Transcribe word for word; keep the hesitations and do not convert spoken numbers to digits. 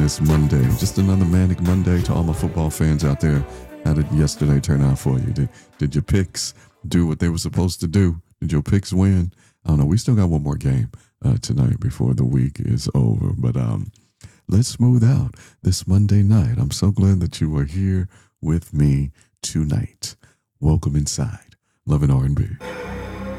this Monday. Just another manic Monday to all my football fans out there. How did yesterday turn out for you? Did, did your picks do what they were supposed to do? Did your picks win? I don't know. We still got one more game uh, tonight before the week is over. But um, let's smooth out this Monday night. I'm so glad that you are here with me tonight. Welcome inside Love and R and B.